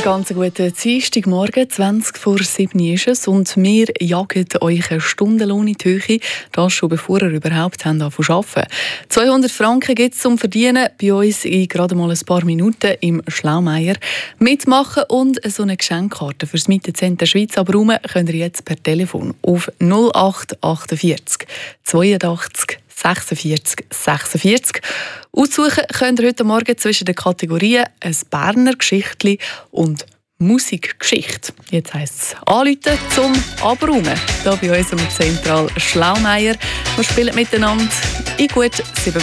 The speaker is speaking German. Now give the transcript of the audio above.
Einen ganz guten Dienstagmorgen, 20:07 ist es und wir jagen euch einen Stundenlohn in die Höhe, das schon bevor ihr überhaupt anfangen zu arbeiten. 200 Franken gibt es zum Verdienen bei uns in gerade mal ein paar Minuten im Schlaumeier. Mitmachen und so eine Geschenkkarte für das Mittenzentrum Schweiz abräumen könnt ihr jetzt per Telefon auf 0848 82 46 46. Aussuchen könnt ihr heute Morgen zwischen den Kategorien ein Berner Geschichtli und Musikgeschichte. Jetzt heisst es anrufen zum Abräumen. Hier bei uns am Zentral Schlaumeier. Wir spielen miteinander in gut 7